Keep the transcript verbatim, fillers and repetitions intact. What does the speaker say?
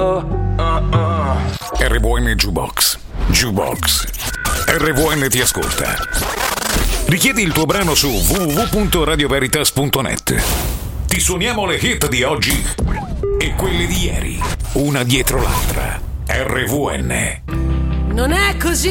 R V N Jukebox. Jukebox. R V N ti ascolta. Richiedi il tuo brano su w w w punto radio veritas punto net. Ti suoniamo le hit di oggi e quelle di ieri, una dietro l'altra. R V N. Non è così